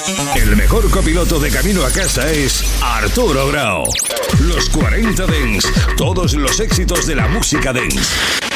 El mejor copiloto de camino a casa es Arturo Grau. Los 40 Dance, todos los éxitos de la música dance.